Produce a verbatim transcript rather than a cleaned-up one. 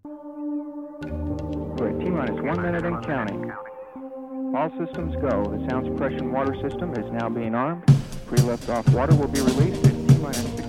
We're at T-minus one minute and counting. All systems go. The sound suppression water system is now being armed. Pre-lift off water will be released at T-minus six.